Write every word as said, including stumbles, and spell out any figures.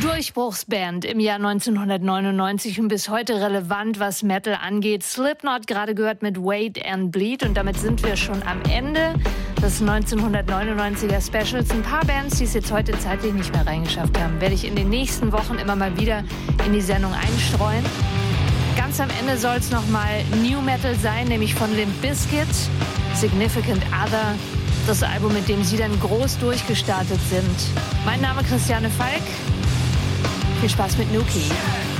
Durchbruchsband im Jahr neunzehnhundertneunundneunzig und bis heute relevant, was Metal angeht. Slipknot, gerade gehört mit Wait and Bleed, und damit sind wir schon am Ende des neunzehnhundertneunundneunziger Specials. Ein paar Bands, die es jetzt heute zeitlich nicht mehr reingeschafft haben, werde ich in den nächsten Wochen immer mal wieder in die Sendung einstreuen. Ganz am Ende soll es nochmal New Metal sein, nämlich von Limp Bizkit, Significant Other, das Album, mit dem sie dann groß durchgestartet sind. Mein Name ist Christiane Falk. Viel Spaß mit Nuki.